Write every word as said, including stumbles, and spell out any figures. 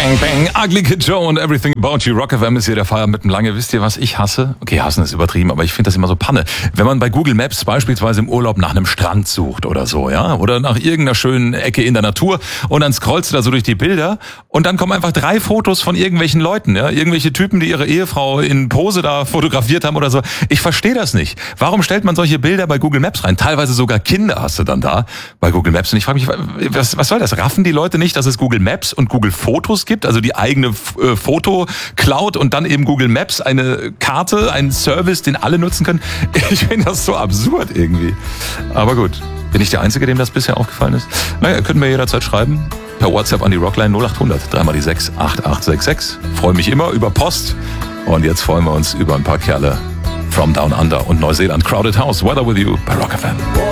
Bang, bang, Ugly Kid Joe und Everything About You. Rock F M ist hier der Feierabend mit dem Lange. Wisst ihr, was ich hasse? Okay, hassen ist übertrieben, aber ich finde das immer so Panne. Wenn man bei Google Maps beispielsweise im Urlaub nach einem Strand sucht oder so, ja, oder nach irgendeiner schönen Ecke in der Natur und dann scrollst du da so durch die Bilder und dann kommen einfach drei Fotos von irgendwelchen Leuten, ja, irgendwelche Typen, die ihre Ehefrau in Pose da fotografiert haben oder so. Ich verstehe das nicht. Warum stellt man solche Bilder bei Google Maps rein? Teilweise sogar Kinder hast du dann da bei Google Maps. Und ich frage mich, was, was soll das? Raffen die Leute nicht, dass es Google Maps und Google Fotos gibt? Also die eigene äh, Foto-Cloud und dann eben Google Maps, eine Karte, einen Service, den alle nutzen können. Ich finde das so absurd irgendwie. Aber gut, bin ich der Einzige, dem das bisher aufgefallen ist? Naja, können wir jederzeit schreiben. Per WhatsApp an die Rockline null acht hundert, dreimal die sechs, acht acht sechs sechs. Freue mich immer über Post. Und jetzt freuen wir uns über ein paar Kerle from Down Under und Neuseeland. Crowded House, Weather With You bei Rock F M.